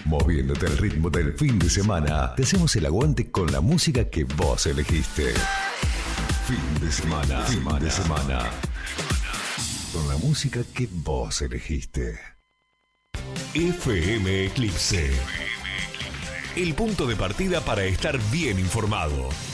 Moviéndote al ritmo del fin de semana, te hacemos el aguante con la música que vos elegiste. Fin de semana, fin de semana. Con la música que vos elegiste. FM Eclipse. El punto de partida para estar bien informado.